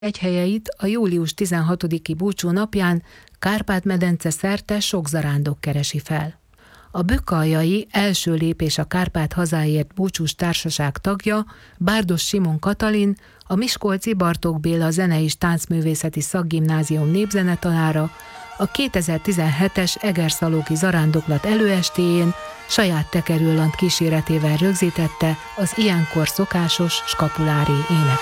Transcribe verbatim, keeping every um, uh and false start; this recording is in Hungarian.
Egyhelyeit a július tizenhatodiki búcsú napján Kárpát-medence szerte sok zarándok keresi fel. A Bükkaljai első lépés a Kárpát hazáért búcsús társaság tagja, Bárdos Simon Katalin, a miskolci Bartók Béla Zene- és Táncművészeti Szakgimnázium népzenetanára a kétezer-tizenhetes Egerszalóki zarándoklat előestéjén saját tekerőlant kíséretével rögzítette az ilyenkor szokásos skapulári éneket.